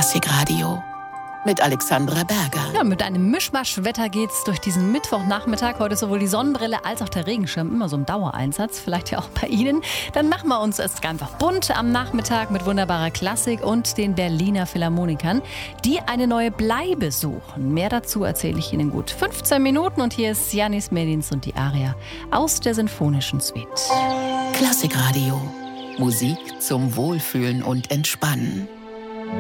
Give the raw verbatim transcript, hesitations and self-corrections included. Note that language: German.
Klassikradio mit Alexandra Berger. Ja, mit einem Mischmaschwetter geht's durch diesen Mittwochnachmittag. Heute sowohl die Sonnenbrille als auch der Regenschirm immer so im Dauereinsatz. Vielleicht ja auch bei Ihnen. Dann machen wir uns es einfach bunt am Nachmittag mit wunderbarer Klassik und den Berliner Philharmonikern, die eine neue Bleibe suchen. Mehr dazu erzähle ich Ihnen gut fünfzehn Minuten. Und hier ist Janis Medins und die Aria aus der Sinfonischen Suite. Klassikradio. Musik zum Wohlfühlen und Entspannen.